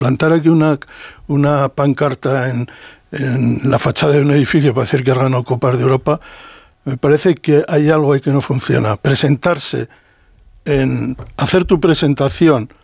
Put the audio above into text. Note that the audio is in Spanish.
plantar aquí una pancarta en la fachada de un edificio para decir que has ganado Copas de Europa, me parece que hay algo ahí que no funciona. Presentarse, hacer tu presentación